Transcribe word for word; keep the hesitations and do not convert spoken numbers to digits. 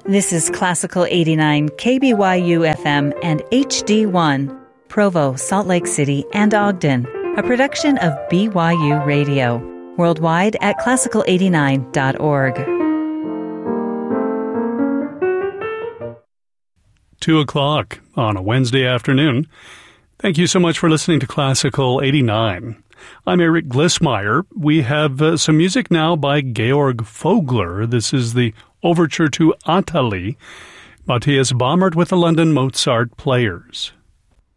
This is Classical eighty-nine K B Y U F M and H D one, Provo, Salt Lake City, and Ogden, a production of B Y U Radio. Worldwide at classical eighty-nine dot org. Two o'clock on a Wednesday afternoon. Thank you so much for listening to Classical eighty-nine. I'm Eric Glissmeyer. We have uh, some music now by Georg Vogler. This is the Overture to Athalie, Matthias Baumert with the London Mozart Players.